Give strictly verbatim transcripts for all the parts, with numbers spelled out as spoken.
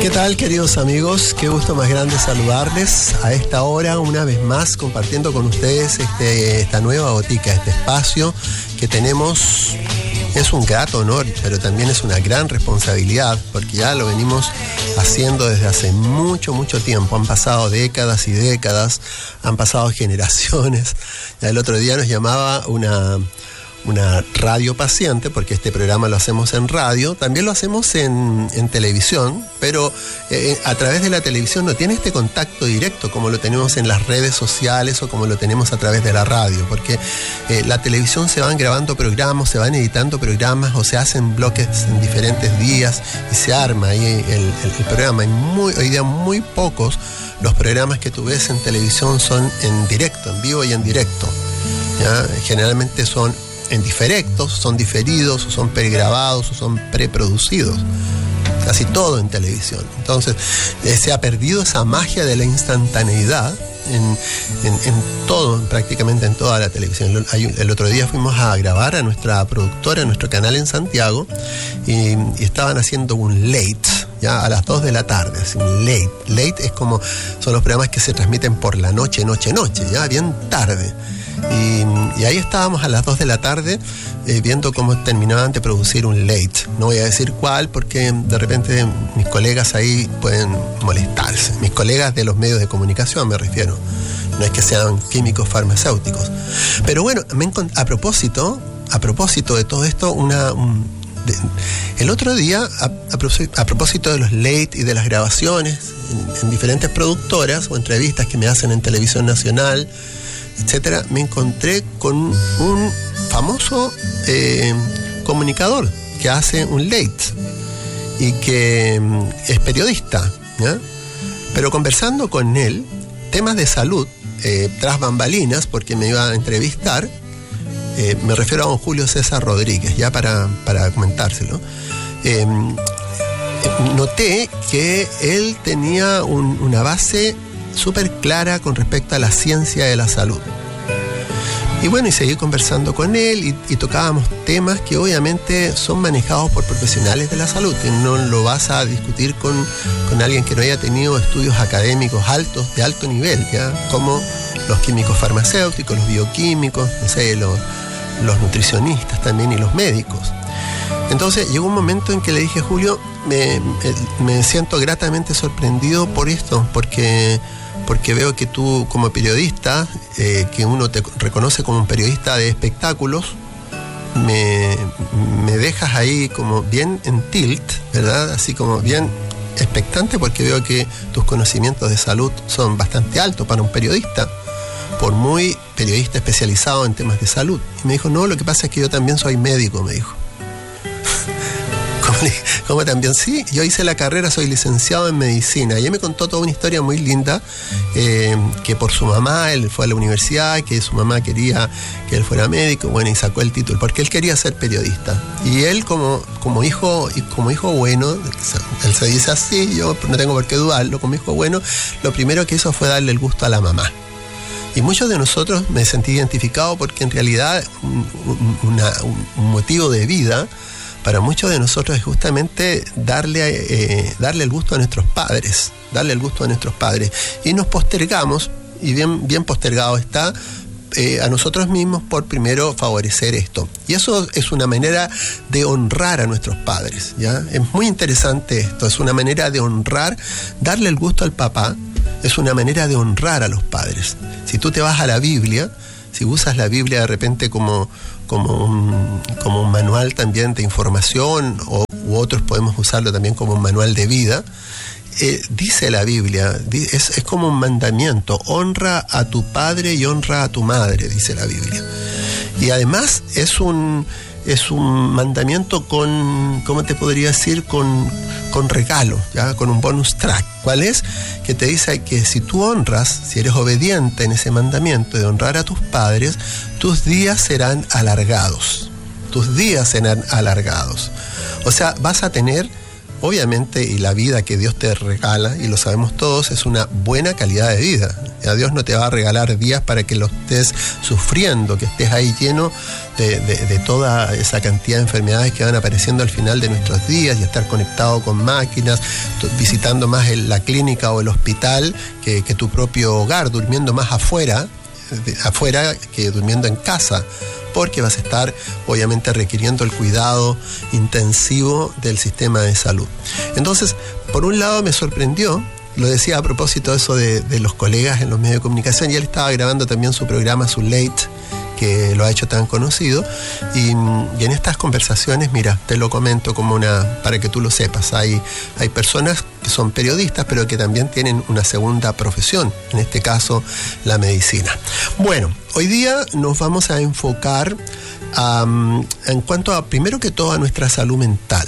¿Qué tal, queridos amigos? Qué gusto más grande saludarles a esta hora, una vez más, compartiendo con ustedes este, esta nueva botica, este espacio que tenemos. Es un grato honor, pero también es una gran responsabilidad, porque ya lo venimos haciendo desde hace mucho, mucho tiempo. Han pasado décadas y décadas, han pasado generaciones. Ya el otro día nos llamaba una... una radio paciente, porque este programa lo hacemos en radio, también lo hacemos en, en televisión, pero eh, a través de la televisión no tiene este contacto directo como lo tenemos en las redes sociales o como lo tenemos a través de la radio, porque eh, la televisión se van grabando programas, se van editando programas o se hacen bloques en diferentes días y se arma ahí el, el, el programa. Hay muy, hoy día muy pocos los programas que tú ves en televisión son en directo, en vivo y en directo, ¿ya? Generalmente son en diferectos, son diferidos, o son pregrabados, o son preproducidos. Casi todo en televisión. Entonces, eh, se ha perdido esa magia de la instantaneidad en, en, en todo, prácticamente en toda la televisión. El, el otro día fuimos a grabar a nuestra productora, a nuestro canal en Santiago, y, y estaban haciendo un late, ya a las dos de la tarde, así, un late. Late es como, son los programas que se transmiten por la noche, noche, noche, ya bien tarde. Y, y ahí estábamos a las dos de la tarde eh, viendo cómo terminaban de producir un late. No voy a decir cuál porque de repente mis colegas ahí pueden molestarse. Mis colegas de los medios de comunicación me refiero. No es que sean químicos farmacéuticos. Pero bueno, me encont- a propósito, a propósito de todo esto, una... Un, De, el otro día, a, a, propósito, a propósito de los late y de las grabaciones en, en diferentes productoras o entrevistas que me hacen en Televisión Nacional, etcétera, me encontré con un famoso eh, comunicador que hace un late y que mm, es periodista, ¿ya? Pero conversando con él, temas de salud, eh, tras bambalinas, porque me iba a entrevistar. Eh, me refiero a don Julio César Rodríguez, ya para, para comentárselo. Eh, noté que él tenía un, una base súper clara con respecto a la ciencia de la salud. Y bueno, y seguí conversando con él y, y tocábamos temas que obviamente son manejados por profesionales de la salud, que no lo vas a discutir con, con alguien que no haya tenido estudios académicos altos, de alto nivel, ¿ya? Como los químicos farmacéuticos, los bioquímicos, no sé, los, los nutricionistas también y los médicos. Entonces llegó un momento en que le dije, Julio, me, me, me siento gratamente sorprendido por esto, porque, porque veo que tú como periodista, eh, que uno te reconoce como un periodista de espectáculos, me, me dejas ahí como bien en tilt, ¿verdad? Así como bien expectante, porque veo que tus conocimientos de salud son bastante altos para un periodista, por muy periodista especializado en temas de salud. Y me dijo, no, lo que pasa es que yo también soy médico, me dijo. ¿Cómo también? Sí, yo hice la carrera, soy licenciado en medicina. Y él me contó toda una historia muy linda, eh, que por su mamá, él fue a la universidad, que su mamá quería que él fuera médico, bueno, y sacó el título, porque él quería ser periodista. Y él como, como hijo, como hijo bueno, él se dice así, yo no tengo por qué dudarlo, como hijo bueno, lo primero que hizo fue darle el gusto a la mamá. Y muchos de nosotros me sentí identificado porque en realidad un, una, un motivo de vida para muchos de nosotros es justamente darle, eh, darle el gusto a nuestros padres, darle el gusto a nuestros padres. Y nos postergamos, y bien, bien postergado está, eh, a nosotros mismos por primero favorecer esto. Y eso es una manera de honrar a nuestros padres, ¿ya? Es muy interesante esto, es una manera de honrar, darle el gusto al papá, es una manera de honrar a los padres. Si tú te vas a la Biblia, si usas la Biblia de repente como, como, un, como un manual también de información, o, u otros podemos usarlo también como un manual de vida, eh, dice la Biblia, es, es como un mandamiento, honra a tu padre y honra a tu madre, dice la Biblia. Y además es un, es un mandamiento con, ¿cómo te podría decir? Con, con regalo, ¿ya? Con un bonus track. ¿Cuál es? Que te dice que si tú honras, si eres obediente en ese mandamiento de honrar a tus padres, tus días serán alargados. Tus días serán alargados. O sea, vas a tener, obviamente, y la vida que Dios te regala, y lo sabemos todos, es una buena calidad de vida. Ya Dios no te va a regalar días para que lo estés sufriendo, que estés ahí lleno de, de, de toda esa cantidad de enfermedades que van apareciendo al final de nuestros días y estar conectado con máquinas, visitando más el, la clínica o el hospital que, que tu propio hogar, durmiendo más afuera, de, afuera que durmiendo en casa, porque vas a estar obviamente requiriendo el cuidado intensivo del sistema de salud. Entonces, por un lado me sorprendió. Lo decía a propósito de eso de, de los colegas en los medios de comunicación, y él estaba grabando también su programa, su Late, que lo ha hecho tan conocido, y, y en estas conversaciones, mira, te lo comento como una, para que tú lo sepas, hay, hay personas que son periodistas, pero que también tienen una segunda profesión, en este caso la medicina. Bueno, hoy día nos vamos a enfocar um, en cuanto a, primero que todo, a nuestra salud mental.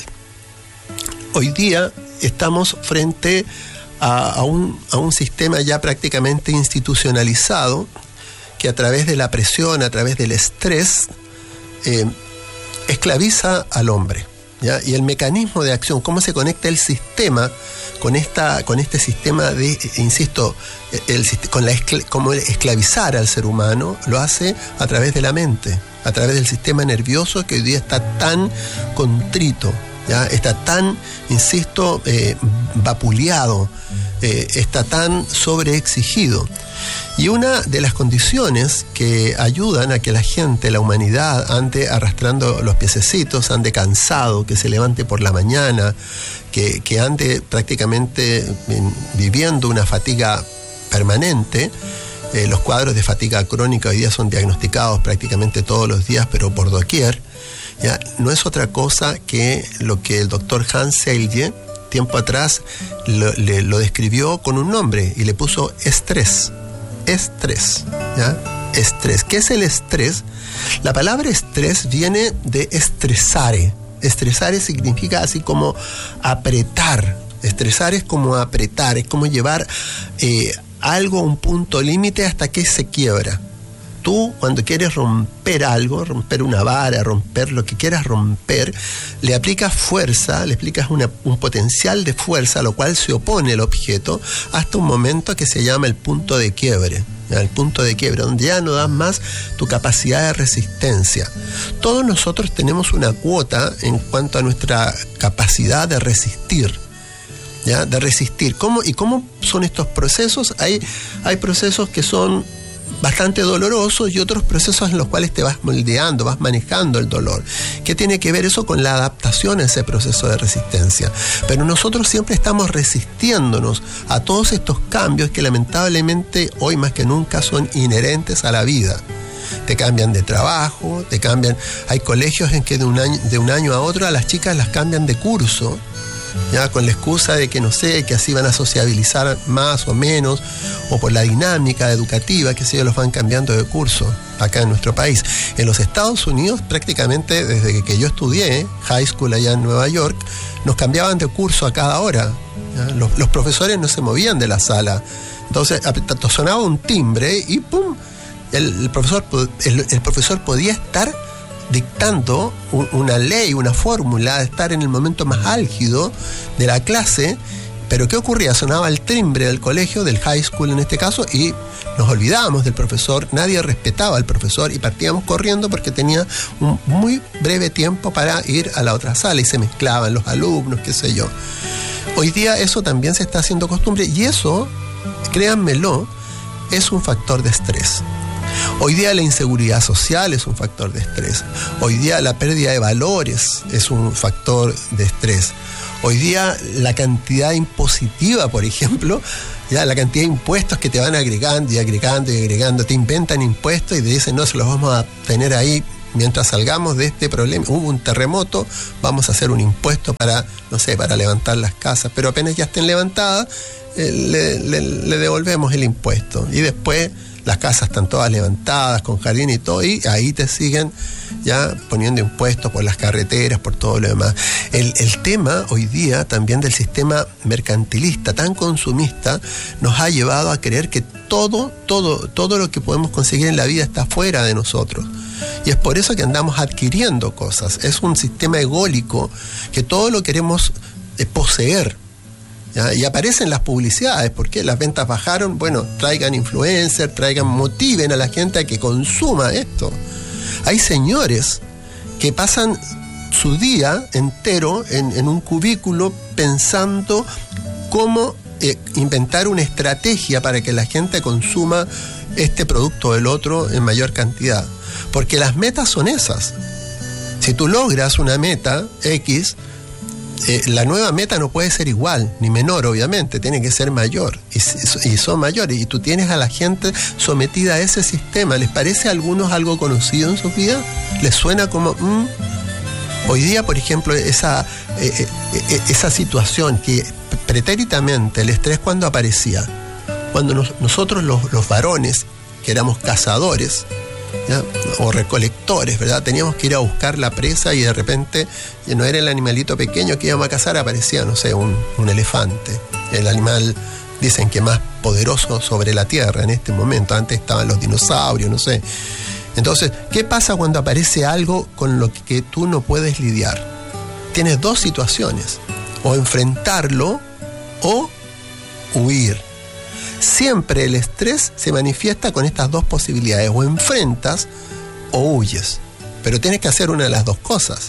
Hoy día estamos frente A, a, un, a un sistema ya prácticamente institucionalizado que a través de la presión, a través del estrés, eh, esclaviza al hombre, ¿ya? Y el mecanismo de acción, cómo se conecta el sistema con, esta, con este sistema de, insisto, el, con la escl- cómo esclavizar al ser humano, lo hace a través de la mente, a través del sistema nervioso que hoy día está tan contrito, ¿ya? Está tan, insisto, eh, vapuleado, eh, está tan sobreexigido. Y una de las condiciones que ayudan a que la gente, la humanidad, ande arrastrando los piececitos, ande cansado, que se levante por la mañana, que, que ande prácticamente viviendo una fatiga permanente. Eh, los cuadros de fatiga crónica hoy día son diagnosticados prácticamente todos los días, pero por doquier. Ya, no es otra cosa que lo que el doctor Hans Selye, tiempo atrás, lo, le, lo describió con un nombre y le puso estrés. Estrés, ¿ya? Estrés. ¿Qué es el estrés? La palabra estrés viene de estresare. Estresare significa así como apretar. Estresar es como apretar, es como llevar eh, algo a un punto límite hasta que se quiebra. Tú, cuando quieres romper algo, romper una vara, romper lo que quieras romper, le aplicas fuerza, le aplicas una, un potencial de fuerza, a lo cual se opone el objeto, hasta un momento que se llama el punto de quiebre. ¿Ya? El punto de quiebre, donde ya no das más tu capacidad de resistencia. Todos nosotros tenemos una cuota en cuanto a nuestra capacidad de resistir. ¿Ya? De resistir. ¿Cómo, ¿Y cómo son estos procesos? Hay, hay procesos que son bastante dolorosos y otros procesos en los cuales te vas moldeando, vas manejando el dolor. ¿Qué tiene que ver eso con la adaptación a ese proceso de resistencia? Pero nosotros siempre estamos resistiéndonos a todos estos cambios que lamentablemente hoy más que nunca son inherentes a la vida. Te cambian de trabajo, te cambian... Hay colegios en que de un año, de un año a otro a las chicas las cambian de curso, ya con la excusa de que no sé, que así van a sociabilizar más o menos, o por la dinámica educativa, que se los van cambiando de curso acá en nuestro país. En los Estados Unidos, prácticamente desde que yo estudié high school allá en Nueva York, nos cambiaban de curso a cada hora. Los, los profesores no se movían de la sala. Entonces sonaba un timbre y ¡pum! El, el, profesor, el, el profesor podía estar dictando una ley, una fórmula, de estar en el momento más álgido de la clase, pero ¿qué ocurría? Sonaba el timbre del colegio, del high school en este caso, y nos olvidábamos del profesor, nadie respetaba al profesor y partíamos corriendo porque tenía un muy breve tiempo para ir a la otra sala y se mezclaban los alumnos, qué sé yo. Hoy día eso también se está haciendo costumbre y eso, créanmelo, es un factor de estrés. Hoy día la inseguridad social es un factor de estrés. Hoy día la pérdida de valores es un factor de estrés. Hoy día la cantidad impositiva, por ejemplo, ya la cantidad de impuestos que te van agregando y agregando y agregando, te inventan impuestos y te dicen, no, se los vamos a tener ahí mientras salgamos de este problema. Hubo un terremoto, vamos a hacer un impuesto para, no sé, para levantar las casas, pero apenas ya estén levantadas, eh, le, le, le devolvemos el impuesto. Y después las casas están todas levantadas, con jardín y todo, y ahí te siguen ya poniendo impuestos por las carreteras, por todo lo demás. El, el tema hoy día también del sistema mercantilista, tan consumista, nos ha llevado a creer que todo, todo, todo lo que podemos conseguir en la vida está fuera de nosotros. Y es por eso que andamos adquiriendo cosas. Es un sistema ególico que todo lo queremos eh, poseer. ¿ya? Y aparecen las publicidades. ¿Por qué? Las ventas bajaron. Bueno, traigan influencers, traigan, motiven a la gente a que consuma esto. Hay señores que pasan su día entero en, en un cubículo pensando cómo eh, inventar una estrategia para que la gente consuma este producto o el otro en mayor cantidad. Porque las metas son esas. Si tú logras una meta X, eh, la nueva meta no puede ser igual, ni menor, obviamente, tiene que ser mayor. Y, y son mayores. Y tú tienes a la gente sometida a ese sistema. ¿Les parece a algunos algo conocido en sus vidas? ¿Les suena como... Mm? Hoy día, por ejemplo, esa, eh, eh, esa situación que pretérитamente, el estrés cuando aparecía, cuando nos, nosotros los, los varones, que éramos cazadores, ¿ya? O recolectores, ¿verdad? Teníamos que ir a buscar la presa y de repente ya no era el animalito pequeño que íbamos a cazar, aparecía, no sé, un, un elefante. El animal, dicen que más poderoso sobre la tierra en este momento. Antes estaban los dinosaurios, no sé. Entonces, ¿qué pasa cuando aparece algo con lo que tú no puedes lidiar? Tienes dos situaciones, o enfrentarlo o huir. Siempre el estrés se manifiesta con estas dos posibilidades, o enfrentas o huyes, pero tienes que hacer una de las dos cosas.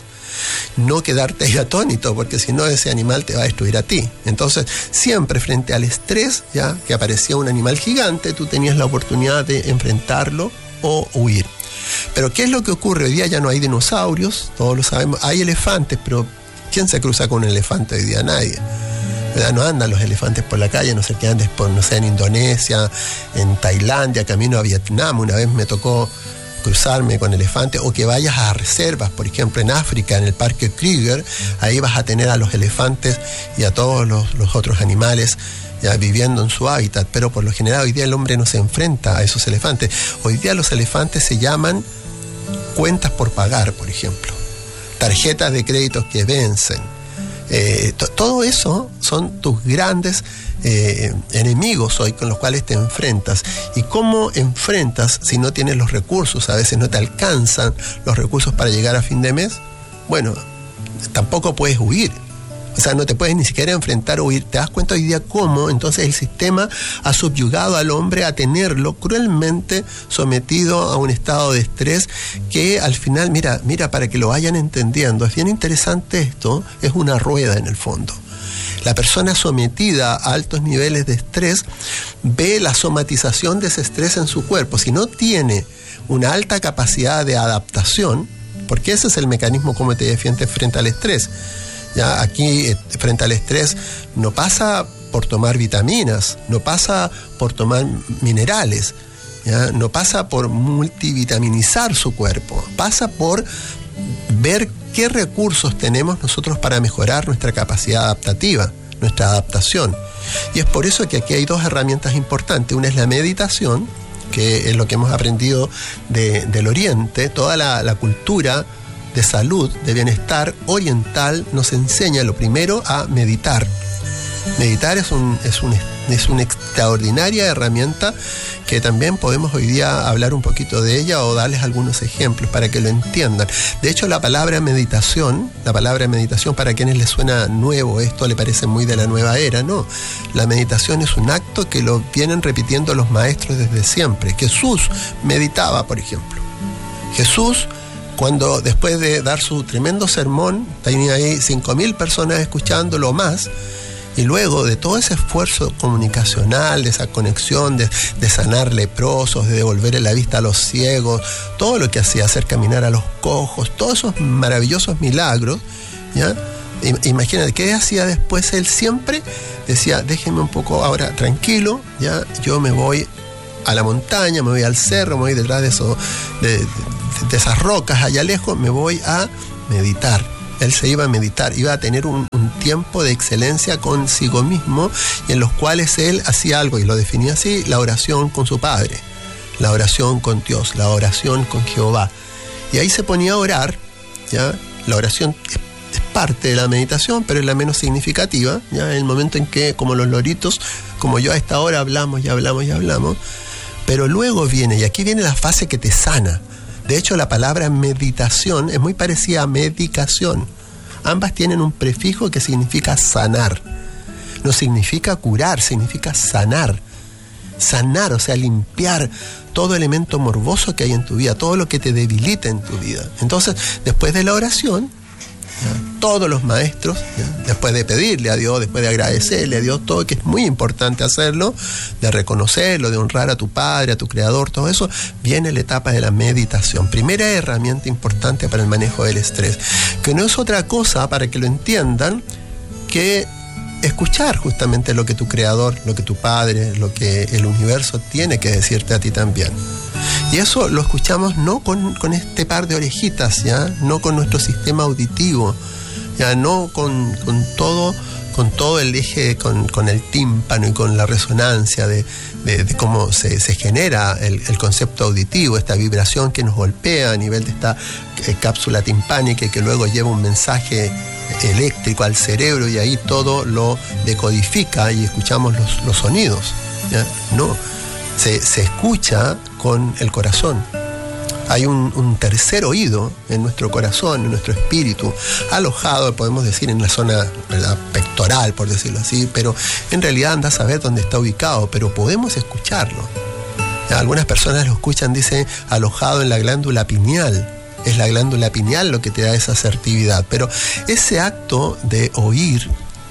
No quedarte ahí atónito, porque si no ese animal te va a destruir a ti. Entonces, siempre frente al estrés, ya que aparecía un animal gigante, tú tenías la oportunidad de enfrentarlo o huir. Pero ¿qué es lo que ocurre? Hoy día ya no hay dinosaurios, todos lo sabemos. Hay elefantes, pero ¿quién se cruza con un elefante hoy día? Nadie. ¿Verdad? No andan los elefantes por la calle, no sé qué andes por, no sé, en Indonesia, en Tailandia, camino a Vietnam. Una vez me tocó cruzarme con elefantes, o que vayas a reservas, por ejemplo en África, en el Parque Kruger, ahí vas a tener a los elefantes y a todos los, los otros animales ya viviendo en su hábitat, pero por lo general hoy día el hombre no se enfrenta a esos elefantes. Hoy día los elefantes se llaman cuentas por pagar, por ejemplo, tarjetas de créditos que vencen. Eh, to, todo eso son tus grandes eh, enemigos hoy con los cuales te enfrentas. ¿Y cómo enfrentas si no tienes los recursos? A veces no te alcanzan los recursos para llegar a fin de mes. Bueno, tampoco puedes huir. O sea, no te puedes ni siquiera enfrentar o huir. ¿Te das cuenta hoy día cómo entonces el sistema ha subyugado al hombre a tenerlo cruelmente sometido a un estado de estrés que al final, mira, mira, para que lo vayan entendiendo, es bien interesante esto, es una rueda en el fondo. La persona sometida a altos niveles de estrés ve la somatización de ese estrés en su cuerpo. Si no tiene una alta capacidad de adaptación, porque ese es el mecanismo como te defiendes frente al estrés. Ya aquí, frente al estrés, no pasa por tomar vitaminas, no pasa por tomar minerales, ¿ya? No pasa por multivitaminizar su cuerpo, pasa por ver qué recursos tenemos nosotros para mejorar nuestra capacidad adaptativa, nuestra adaptación. Y es por eso que aquí hay dos herramientas importantes. Una es la meditación, que es lo que hemos aprendido de, del Oriente. Toda la, la cultura de salud, de bienestar oriental nos enseña lo primero a meditar. Meditar es, un, es, un, es una extraordinaria herramienta que también podemos hoy día hablar un poquito de ella o darles algunos ejemplos para que lo entiendan. De hecho, la palabra meditación, la palabra meditación para quienes les suena nuevo, esto le parece muy de la nueva era, no. La meditación es un acto que lo vienen repitiendo los maestros desde siempre. Jesús meditaba, por ejemplo. Jesús, cuando después de dar su tremendo sermón, tenía ahí cinco mil personas escuchándolo más, y luego de todo ese esfuerzo comunicacional, de esa conexión, de, de sanar leprosos, de devolverle la vista a los ciegos, todo lo que hacía, hacer caminar a los cojos, todos esos maravillosos milagros, ¿ya? Imagínate, ¿qué hacía después él? Siempre decía, déjenme un poco ahora tranquilo, ¿ya? Yo me voy a la montaña, me voy al cerro, me voy detrás de, eso, de, de, de esas rocas allá lejos, me voy a meditar. Él se iba a meditar, iba a tener un, un tiempo de excelencia consigo mismo, y en los cuales él hacía algo, y lo definía así: la oración con su Padre, la oración con Dios, la oración con Jehová. Y ahí se ponía a orar, ¿ya? La oración es, es parte de la meditación, pero es la menos significativa, ¿ya? En el momento en que, como los loritos, como yo a esta hora hablamos y hablamos y hablamos, pero luego viene, y aquí viene la fase que te sana. De hecho, la palabra meditación es muy parecida a medicación. Ambas tienen un prefijo que significa sanar. No significa curar, significa sanar. Sanar, o sea, limpiar todo elemento morboso que hay en tu vida, todo lo que te debilita en tu vida. Entonces, después de la oración, ¿ya? Todos los maestros, ¿ya? Después de pedirle a Dios, después de agradecerle a Dios, todo, que es muy importante hacerlo, de reconocerlo, de honrar a tu Padre, a tu Creador, todo eso, viene la etapa de la meditación. Primera herramienta importante para el manejo del estrés, que no es otra cosa, para que lo entiendan, que escuchar justamente lo que tu Creador, lo que tu Padre, lo que el universo tiene que decirte a ti también. Y eso lo escuchamos no con, con este par de orejitas, ¿ya? No con nuestro sistema auditivo, ya no con, con todo, con todo el eje, con, con el tímpano y con la resonancia de, de, de cómo se, se genera el, el concepto auditivo, esta vibración que nos golpea a nivel de esta eh, cápsula timpánica, que luego lleva un mensaje eléctrico al cerebro y ahí todo lo decodifica y escuchamos los, los sonidos, ¿ya? No, se, se escucha con el corazón. Hay un, un tercer oído en nuestro corazón, en nuestro espíritu, alojado, podemos decir, en la zona, ¿verdad?, pectoral, por decirlo así, pero en realidad anda a saber dónde está ubicado, pero podemos escucharlo. ¿Ya? Algunas personas lo escuchan, dicen, alojado en la glándula pineal. Es la glándula pineal lo que te da esa asertividad. Pero ese acto de oír,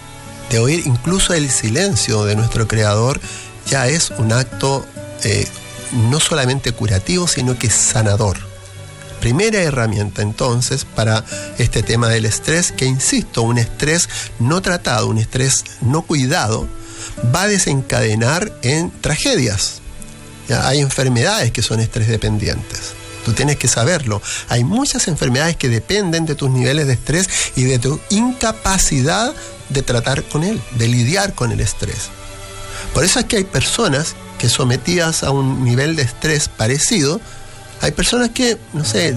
de oír incluso el silencio de nuestro Creador, ya es un acto eh, no solamente curativo, sino que sanador. Primera herramienta entonces para este tema del estrés, que insisto, un estrés no tratado, un estrés no cuidado, va a desencadenar en tragedias. Ya hay enfermedades que son estrés dependientes. Tú tienes que saberlo. Hay muchas enfermedades que dependen de tus niveles de estrés y de tu incapacidad de tratar con él, de lidiar con el estrés. Por eso es que hay personas que sometidas a un nivel de estrés parecido, hay personas que, no sé,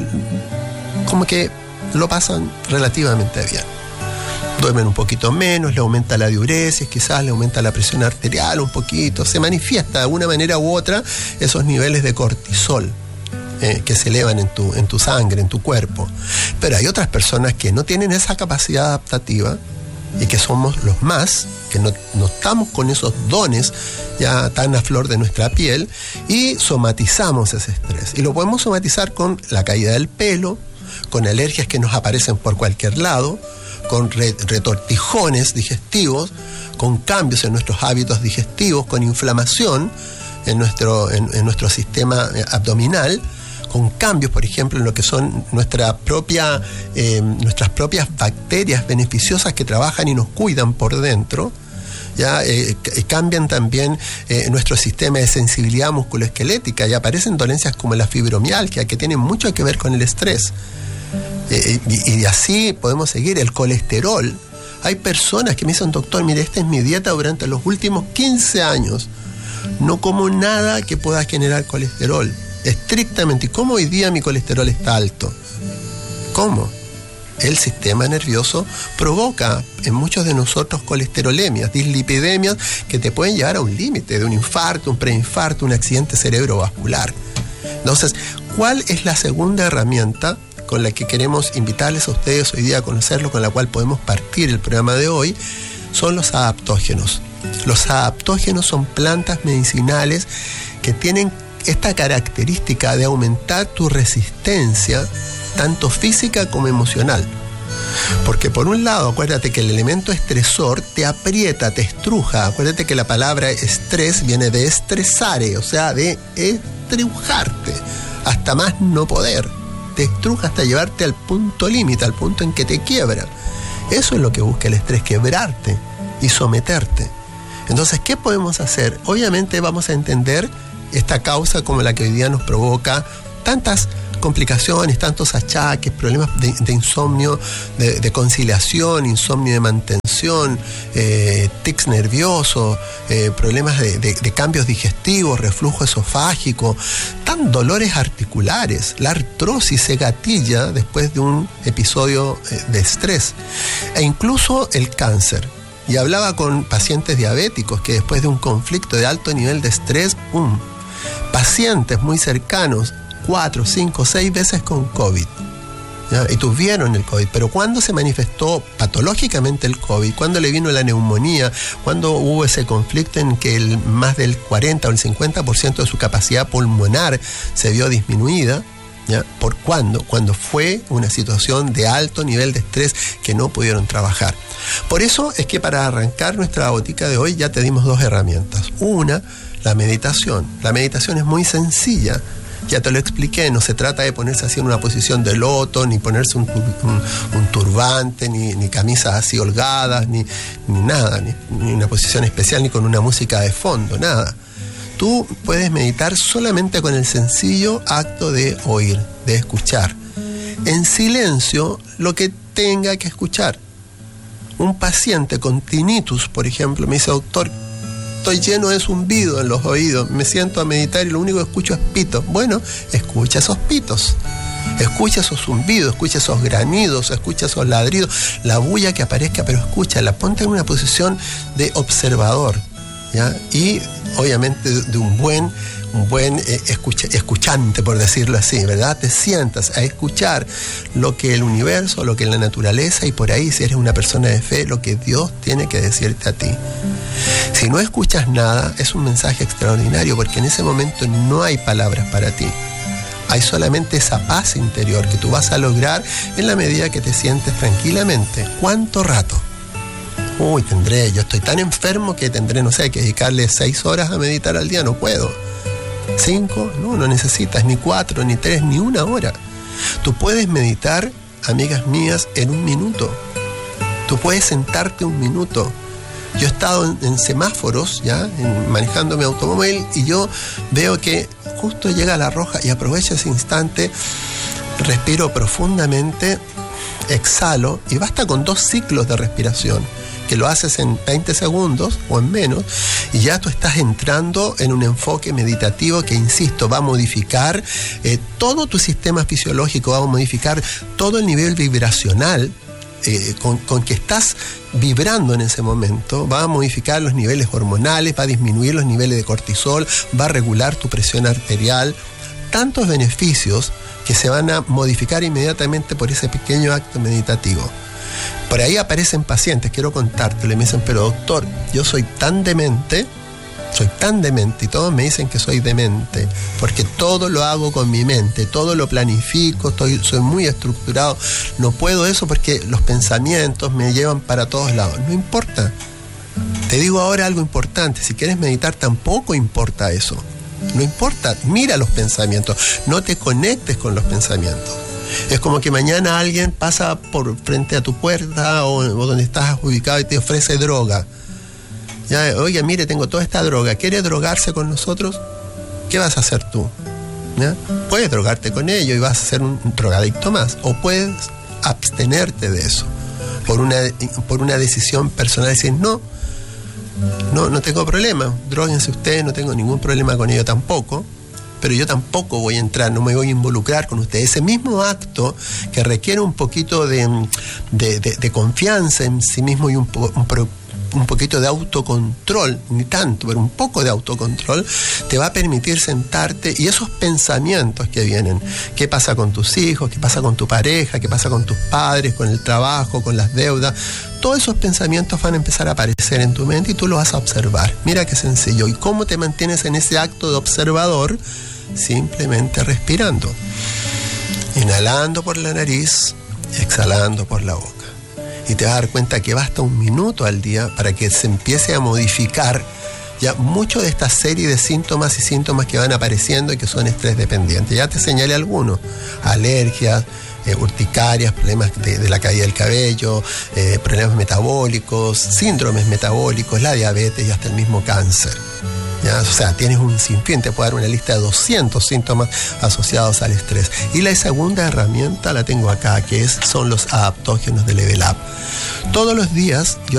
como que lo pasan relativamente bien. Duermen un poquito menos, le aumenta la diuresis, quizás le aumenta la presión arterial un poquito, se manifiesta de alguna manera u otra esos niveles de cortisol. Eh, que se elevan en tu, en tu sangre, en tu cuerpo. Pero hay otras personas que no tienen esa capacidad adaptativa y que somos los más, que no, no estamos con esos dones ya tan a flor de nuestra piel y somatizamos ese estrés. Y lo podemos somatizar con la caída del pelo, con alergias que nos aparecen por cualquier lado, con re, retortijones digestivos, con cambios en nuestros hábitos digestivos, con inflamación en nuestro, en, en nuestro sistema abdominal, con cambios, por ejemplo, en lo que son nuestra propia, eh, nuestras propias bacterias beneficiosas que trabajan y nos cuidan por dentro. Ya eh, cambian también eh, nuestro sistema de sensibilidad musculoesquelética y aparecen dolencias como la fibromialgia, que tienen mucho que ver con el estrés. Eh, y, y así podemos seguir. El colesterol. Hay personas que me dicen, doctor, mire, esta es mi dieta durante los últimos quince años. No como nada que pueda generar colesterol. Estrictamente. ¿Y cómo hoy día mi colesterol está alto? ¿Cómo? El sistema nervioso provoca en muchos de nosotros colesterolemias, dislipidemias que te pueden llevar a un límite de un infarto, un preinfarto, un accidente cerebrovascular. Entonces, ¿cuál es la segunda herramienta con la que queremos invitarles a ustedes hoy día a conocerlo, con la cual podemos partir el programa de hoy? Son los adaptógenos. Los adaptógenos son plantas medicinales que tienen esta característica de aumentar tu resistencia, tanto física como emocional. Porque por un lado, acuérdate que el elemento estresor te aprieta, te estruja. Acuérdate que la palabra estrés viene de estresare, o sea, de estrujarte hasta más no poder. Te estruja hasta llevarte al punto límite, al punto en que te quiebra. Eso es lo que busca el estrés, quebrarte y someterte. Entonces, ¿qué podemos hacer? Obviamente vamos a entender esta causa como la que hoy día nos provoca tantas complicaciones, tantos achaques, problemas de, de insomnio, de, de conciliación, insomnio de mantención, eh, tics nerviosos, eh, problemas de, de, de cambios digestivos, reflujo esofágico, tan dolores articulares. La artrosis se gatilla después de un episodio eh, de estrés, e incluso el cáncer. Y hablaba con pacientes diabéticos que después de un conflicto de alto nivel de estrés, ¡pum!, pacientes muy cercanos, cuatro, cinco, seis veces con COVID. ¿ya? Y tuvieron el COVID, pero cuando se manifestó patológicamente el COVID, cuando le vino la neumonía, cuando hubo ese conflicto en que el, más del cuarenta o el cincuenta por ciento de su capacidad pulmonar se vio disminuida, ¿ya? ¿Por cuándo? Cuando fue una situación de alto nivel de estrés que no pudieron trabajar. Por eso es que para arrancar nuestra botica de hoy ya te dimos dos herramientas. Una, la meditación. La meditación es muy sencilla. Ya te lo expliqué, no se trata de ponerse así en una posición de loto, ni ponerse un, un, un turbante, ni, ni camisas así holgadas, ni, ni nada, ni, ni una posición especial, ni con una música de fondo, nada. Tú puedes meditar solamente con el sencillo acto de oír, de escuchar. En silencio, lo que tenga que escuchar. Un paciente con tinnitus, por ejemplo, me dice, doctor, estoy lleno de zumbido en los oídos, me siento a meditar y lo único que escucho es pitos. Bueno, escucha esos pitos, escucha esos zumbidos, escucha esos granidos, escucha esos ladridos, la bulla que aparezca, pero escúchala, ponte en una posición de observador, ¿ya? Y obviamente de un buen, un buen eh, escucha, escuchante, por decirlo así, ¿verdad? Te sientas a escuchar lo que el universo, lo que la naturaleza, y por ahí, si eres una persona de fe, lo que Dios tiene que decirte a ti. Si no escuchas nada, es un mensaje extraordinario, porque en ese momento no hay palabras para ti. Hay solamente esa paz interior que tú vas a lograr en la medida que te sientes tranquilamente. ¿Cuánto rato? Uy, tendré, yo estoy tan enfermo que tendré, no sé, que dedicarle seis horas a meditar al día, no puedo. ¿Cinco? No, no necesitas ni cuatro, ni tres, ni una hora. Tú puedes meditar, amigas mías, en un minuto. Tú puedes sentarte un minuto. Yo he estado en, en semáforos, ya, en, manejando mi automóvil, y yo veo que justo llega la roja y aprovecho ese instante, respiro profundamente, exhalo, y basta con dos ciclos de respiración, que lo haces en veinte segundos o en menos, y ya tú estás entrando en un enfoque meditativo que, insisto, va a modificar eh, todo tu sistema fisiológico, va a modificar todo el nivel vibracional eh, con, con que estás vibrando en ese momento, va a modificar los niveles hormonales, va a disminuir los niveles de cortisol, va a regular tu presión arterial, tantos beneficios que se van a modificar inmediatamente por ese pequeño acto meditativo. Por ahí aparecen pacientes, quiero contártelo, y me dicen, pero doctor, yo soy tan demente, soy tan demente, y todos me dicen que soy demente, porque todo lo hago con mi mente, todo lo planifico, estoy, soy muy estructurado, no puedo eso porque los pensamientos me llevan para todos lados. No importa. Te digo ahora algo importante, si quieres meditar tampoco importa eso. No importa, mira los pensamientos, no te conectes con los pensamientos. Es como que mañana alguien pasa por frente a tu puerta o, o donde estás ubicado y te ofrece droga. Ya, oye, mire, tengo toda esta droga, ¿quiere drogarse con nosotros? ¿Qué vas a hacer tú? ¿Ya? Puedes drogarte con ello y vas a ser un, un drogadicto más, o puedes abstenerte de eso por una, por una decisión personal, decir, no, no, no tengo problema, dróguense ustedes, no tengo ningún problema con ello tampoco, pero yo tampoco voy a entrar, no me voy a involucrar con ustedes. Ese mismo acto que requiere un poquito de, de, de, de confianza en sí mismo y un, po, un, un poquito de autocontrol, ni tanto, pero un poco de autocontrol, te va a permitir sentarte, y esos pensamientos que vienen, qué pasa con tus hijos, qué pasa con tu pareja, qué pasa con tus padres, con el trabajo, con las deudas, todos esos pensamientos van a empezar a aparecer en tu mente y tú lo vas a observar. Mira qué sencillo. ¿Y cómo te mantienes en ese acto de observador? Simplemente respirando. Inhalando por la nariz, exhalando por la boca. Y te vas a dar cuenta que basta un minuto al día para que se empiece a modificar ya mucho de esta serie de síntomas y síntomas que van apareciendo y que son estrés dependientes. Ya te señalé algunos: alergias, eh, urticarias, problemas de, de la caída del cabello, eh, problemas metabólicos, síndromes metabólicos, la diabetes y hasta el mismo cáncer. ¿Ya? O sea, tienes un sinfín, te puedo dar una lista de doscientos síntomas asociados al estrés. Y la segunda herramienta la tengo acá, que es, son los adaptógenos de Level Up. Todos los días yo